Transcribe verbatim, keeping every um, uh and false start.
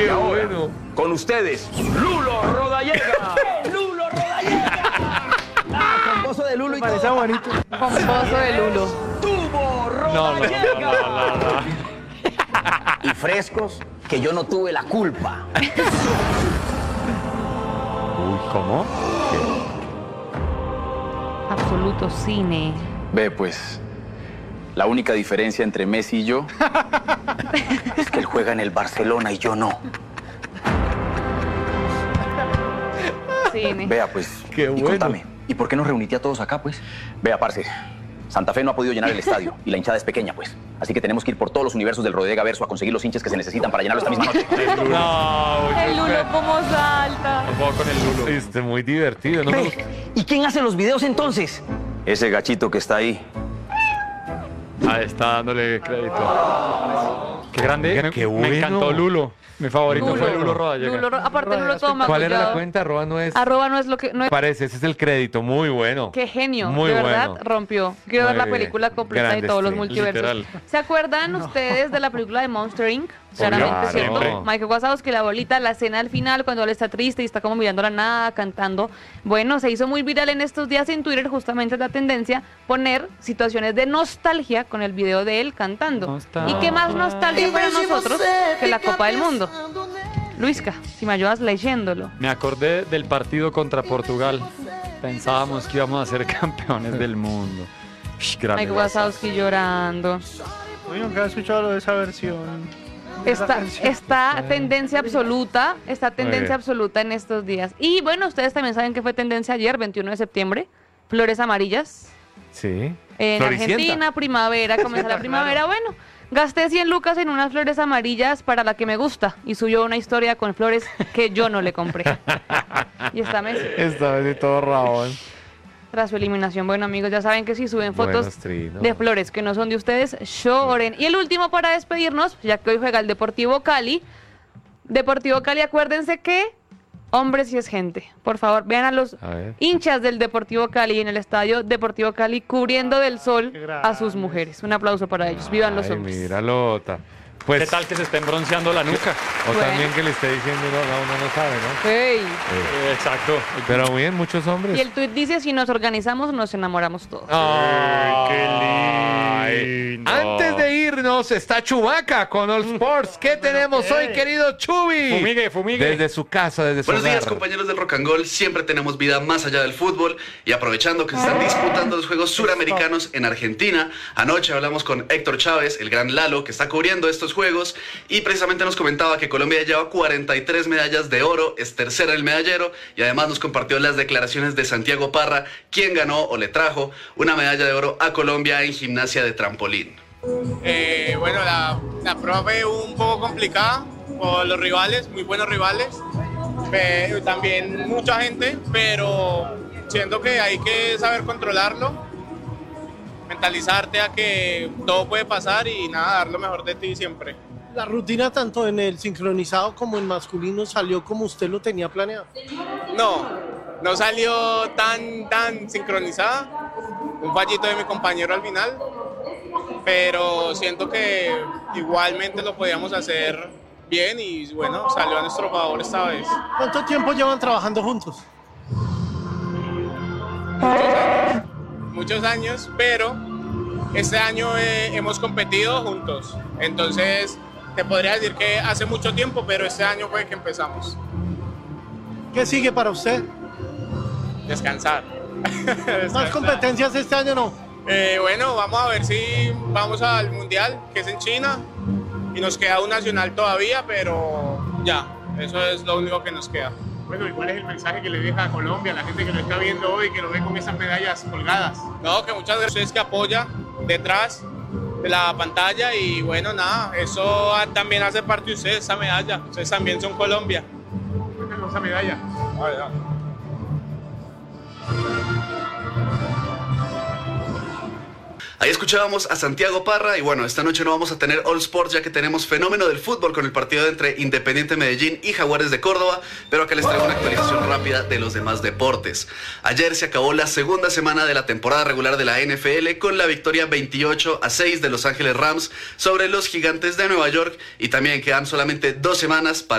¡Qué bueno! Con ustedes, Lulo Rodallega. ¡Lulo Rodallega! Ah, con pozo de Lulo y Parece todo. bonito. Con pozo de Lulo. ¡Tubo No, no, Rodallega! no, no, no, no. Y frescos, que yo no tuve la culpa. Uy, ¿cómo? Absoluto cine. Ve, pues, la única diferencia entre Messi y yo es que él juega en el Barcelona y yo no. Cine. Vea, pues, Qué y bueno. contame, ¿y por qué nos reuniste a todos acá, pues? Vea, parce, Santa Fe no ha podido llenar el estadio y la hinchada es pequeña, pues. Así que tenemos que ir por todos los universos del Rodega Verso a conseguir los hinchas que se necesitan para llenarlo esta misma noche. No, El Lulo como salta. Un poco con el Lulo. Este, muy divertido, ¿no? me gusta. ¿Y quién hace los videos entonces? Ese gachito que está ahí. Ahí está dándole crédito. Qué grande. Qué Me bueno. encantó Lulo. Mi favorito Lulo. fue Lulo Rodallega. Lulo, aparte Lulo todo ¿Cuál era la maquillado. cuenta? Arroba no es... Arroba no es lo que... No es... Parece, ese es el crédito. Muy bueno. Qué genio, Muy de verdad bueno. rompió. Quiero Muy ver la bien. película completa Grande de todos los stream. multiversos. Literal. ¿Se acuerdan ustedes de la película de Monster incorporated? Claramente, Claro. ¿cierto? Siempre. Michael Wazowski, la bolita, la escena al final cuando él está triste y está como mirando a la nada, cantando. Bueno, se hizo muy viral en estos días en Twitter, justamente la tendencia, poner situaciones de nostalgia con el video de él cantando. Nostalgia. ¿Y qué más nostalgia para nosotros que la Copa del Mundo? Luisca, si me ayudas leyéndolo. Me acordé del partido contra Portugal. Pensábamos que íbamos a ser campeones del mundo. Ush, grande Michael Wazowski llorando. Uy, nunca he escuchado de esa versión. Está, está tendencia absoluta, está tendencia bien. absoluta en estos días. Y bueno, ustedes también saben que fue tendencia ayer, veintiuno de septiembre, flores amarillas. Sí. En Floricienta. Argentina, primavera, comienza la primavera. Bueno, gasté cien lucas en unas flores amarillas para la que me gusta y subió una historia con flores que yo no le compré. Y está Messi. Esta vez de todo rabón. Tras su eliminación, bueno amigos, ya saben que si suben fotos Buenos trinos. de flores que no son de ustedes, lloren. Y el último para despedirnos, ya que hoy juega el Deportivo Cali. Deportivo Cali, acuérdense que hombres y es gente. Por favor, vean a los A ver. hinchas del Deportivo Cali en el estadio Deportivo Cali cubriendo del sol Qué a sus grandes. mujeres. Un aplauso para ellos. Vivan los Ay, hombres. mira, Lota. Pues, ¿Qué tal que se estén bronceando la nuca? O Bueno. también que le esté diciendo, no, no, uno no sabe, ¿no? Hey. Eh, exacto. Pero bien, muchos hombres. Y el tuit dice, si nos organizamos, nos enamoramos todos. Ay, qué lindo. Antes de irnos, está Chubaca con All Sports. ¿Qué tenemos hoy, querido Chubi? Fumigue, fumigue. Desde su casa, desde su Buenos días, hogar. compañeros del Rock and Roll. Siempre tenemos vida más allá del fútbol. Y aprovechando que se están disputando los Juegos Suramericanos en Argentina, anoche hablamos con Héctor Chávez, el gran Lalo, que está cubriendo estos Juegos, y precisamente nos comentaba que Colombia lleva cuarenta y tres medallas de oro, es tercera en el medallero, y además nos compartió las declaraciones de Santiago Parra, quien ganó o le trajo una medalla de oro a Colombia en gimnasia de trampolín. Eh, bueno, la, la prueba fue un poco complicada por los rivales, muy buenos rivales, pero también mucha gente, pero siento que hay que saber controlarlo, mentalizarte a que todo puede pasar y nada, dar lo mejor de ti siempre. La rutina tanto en el sincronizado como en masculino salió como usted lo tenía planeado. No, no salió tan, tan sincronizada, un fallito de mi compañero al final, pero siento que igualmente lo podíamos hacer bien y bueno, salió a nuestro favor esta vez. ¿Cuánto tiempo llevan trabajando juntos? Muchos años, pero este año eh, hemos competido juntos, entonces te podría decir que hace mucho tiempo, pero este año fue que empezamos. ¿Qué sigue para usted? Descansar. ¿Más Descansar. competencias este año no? Eh, bueno, vamos a ver si vamos al Mundial, que es en China, y nos queda un nacional todavía, pero ya, eso es lo único que nos queda. Bueno, ¿y cuál es el mensaje que le deja a Colombia, a la gente que lo está viendo hoy, que lo ve con esas medallas colgadas? No, que muchas gracias a ustedes que apoya detrás de la pantalla y bueno, nada, eso también hace parte de ustedes, esa medalla, ustedes también son Colombia. Cuéntanos esa medalla. Ah, ya. Ahí escuchábamos a Santiago Parra y bueno, esta noche no vamos a tener All Sports ya que tenemos fenómeno del fútbol con el partido entre Independiente Medellín y Jaguares de Córdoba, pero acá les traigo una actualización rápida de los demás deportes. Ayer se acabó la segunda semana de la temporada regular de la N F L con la victoria veintiocho a seis de Los Ángeles Rams sobre los Gigantes de Nueva York y también quedan solamente dos semanas para